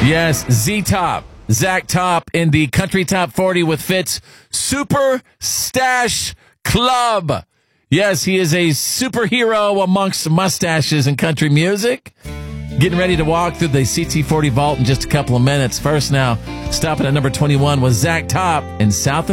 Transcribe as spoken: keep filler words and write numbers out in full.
Yes, Z-Top. Zach Top in the Country Top forty with Fitz Super Stash Club. Yes, he is a superhero amongst mustaches and country music. Getting ready to walk through the C T forty vault in just a couple of minutes. First now, stopping at number twenty-one was Zach Top in South of